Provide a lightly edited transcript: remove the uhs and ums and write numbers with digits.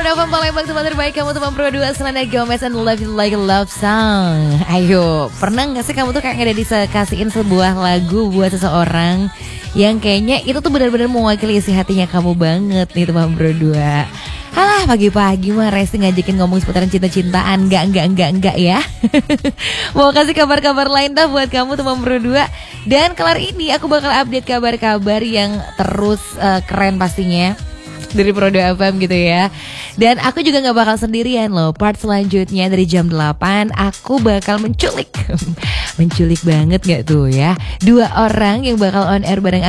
FM Palembang, teman terbaik kamu, teman Pro 2 Selena Gomez and Love You Like a Love Song. Ayo, pernah gak sih kamu tuh kayak dikasihin sebuah lagu buat seseorang yang kayaknya itu tuh benar-benar mewakili isi hatinya kamu banget nih teman Pro 2. Halah, pagi-pagi mah Resti ngajakin ngomong seputaran cinta-cintaan. Enggak ya. Mau kasih kabar-kabar lain dah buat kamu teman Pro 2. Dan kelar ini aku bakal update kabar-kabar yang terus keren pastinya dari Pro 2 FM gitu ya. Dan aku juga gak bakal sendirian loh. Part selanjutnya dari jam 8 aku bakal menculik. Menculik banget gak tuh ya, 2 orang yang bakal on air bareng